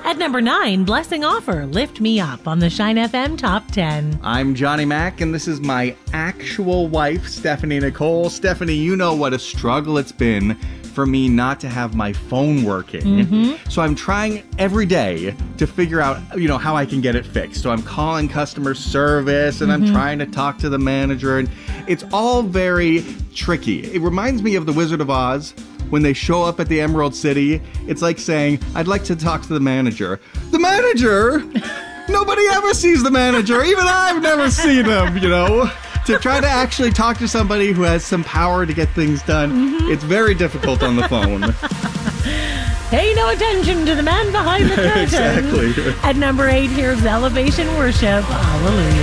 At number 9, Blessing Offer, Lift Me Up on the Shine FM Top 10. I'm Johnny Mac, and this is my actual wife, Stephanie Nicole. Stephanie, you know what a struggle it's been for me not to have my phone working. So I'm trying every day to figure out, how I can get it fixed. So I'm calling customer service, and I'm trying to talk to the manager, and it's all very tricky. It reminds me of The Wizard of Oz. When they show up at the Emerald City, it's like saying, I'd like to talk to the manager. The manager? Nobody ever sees the manager. Even I've never seen him, To try to actually talk to somebody who has some power to get things done, it's very difficult on the phone. Pay no attention to the man behind the curtain. Exactly. At number 8, here's Elevation Worship, Hallelujah.